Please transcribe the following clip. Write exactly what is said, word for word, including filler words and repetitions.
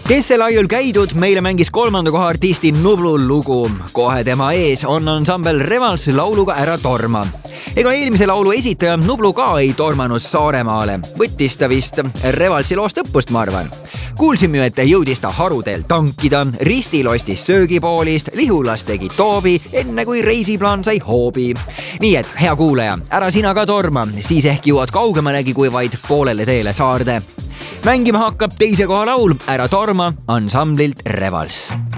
Kesselaiul käidud meile mängis kolmanda koha artisti Nublu lugu. Kohe tema ees on ansambel Revals lauluga Ära torma. Ega eelmise laulu esitaja Nublu ka ei tormanud Saaremaale. Võttis ta vist Revalsi loost õppust, ma arvan. Kuulsime ju, et jõudis ta harudel tankida, ristil ostis söögipoolist, Lihulas tegi toobi, enne kui reisiplaan sai hoobi. Nii et, hea kuulaja, ära sina ka torma, siis ehk jõuad kaugemalegi kui vaid poolele teele saarde. Mängima hakkab teise koha laul Ära torma ansamblilt Revals.